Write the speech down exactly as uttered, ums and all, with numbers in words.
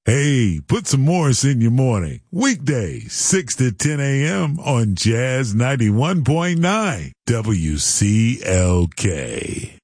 Hey, put some Morris in your morning. Weekdays, six to ten a.m. on Jazz ninety-one point nine W C L K.